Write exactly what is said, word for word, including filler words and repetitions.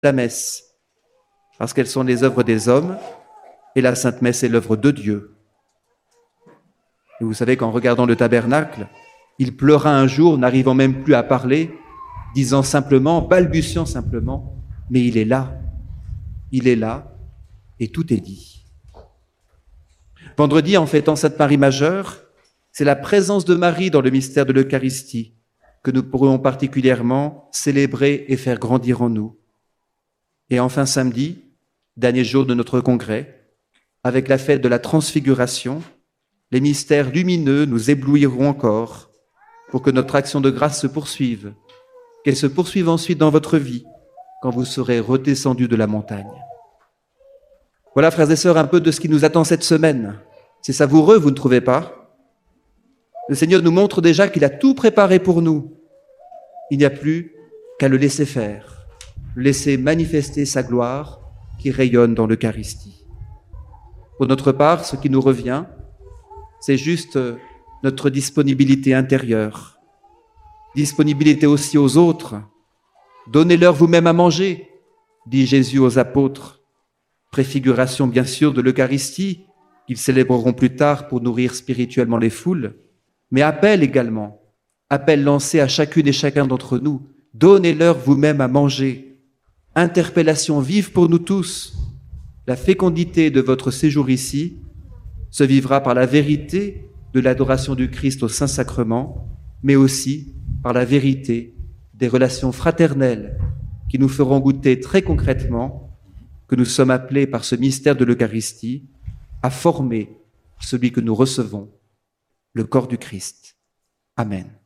la messe, parce qu'elles sont les œuvres des hommes, et la Sainte Messe est l'œuvre de Dieu. Et vous savez qu'en regardant le tabernacle, il pleura un jour, n'arrivant même plus à parler, disant simplement, balbutiant simplement, mais il est là, il est là, et tout est dit. Vendredi, en fêtant Sainte Marie Majeure, c'est la présence de Marie dans le mystère de l'Eucharistie que nous pourrons particulièrement célébrer et faire grandir en nous. Et enfin samedi, dernier jour de notre congrès, avec la fête de la Transfiguration, les mystères lumineux nous éblouiront encore pour que notre action de grâce se poursuive, qu'elle se poursuive ensuite dans votre vie quand vous serez redescendus de la montagne. Voilà, frères et sœurs, un peu de ce qui nous attend cette semaine. C'est savoureux, vous ne trouvez pas ? Le Seigneur nous montre déjà qu'il a tout préparé pour nous. Il n'y a plus qu'à le laisser faire, le laisser manifester sa gloire qui rayonne dans l'Eucharistie. Pour notre part, ce qui nous revient, c'est juste notre disponibilité intérieure, disponibilité aussi aux autres. Donnez-leur vous-même à manger, dit Jésus aux apôtres, préfiguration bien sûr de l'Eucharistie, qu'ils célébreront plus tard pour nourrir spirituellement les foules, mais appel également, appel lancé à chacune et chacun d'entre nous, donnez-leur vous-même à manger. Interpellation vive pour nous tous. La fécondité de votre séjour ici se vivra par la vérité de l'adoration du Christ au Saint-Sacrement, mais aussi par la vérité des relations fraternelles qui nous feront goûter très concrètement que nous sommes appelés par ce mystère de l'Eucharistie à former celui que nous recevons, le corps du Christ. Amen.